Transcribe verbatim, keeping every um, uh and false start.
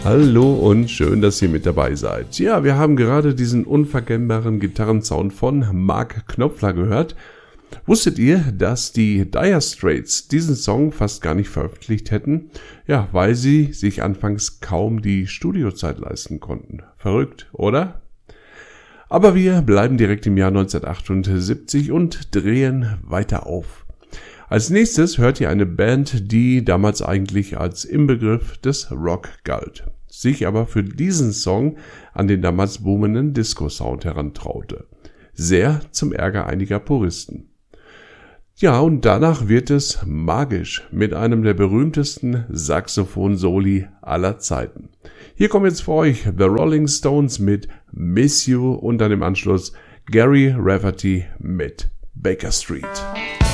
Hallo und schön, dass ihr mit dabei seid. Ja, wir haben gerade diesen unverkennbaren Gitarrensound von Mark Knopfler gehört. Wusstet ihr, dass die Dire Straits diesen Song fast gar nicht veröffentlicht hätten? Ja, weil sie sich anfangs kaum die Studiozeit leisten konnten. Verrückt, oder? Aber wir bleiben direkt im Jahr neunzehnhundertachtundsiebzig und drehen weiter auf. Als nächstes hört ihr eine Band, die damals eigentlich als Inbegriff des Rock galt, sich aber für diesen Song an den damals boomenden Disco-Sound herantraute. Sehr zum Ärger einiger Puristen. Ja, und danach wird es magisch mit einem der berühmtesten Saxophon-Soli aller Zeiten. Hier kommen jetzt für euch The Rolling Stones mit Miss You und dann im Anschluss Gary Rafferty mit Baker Street.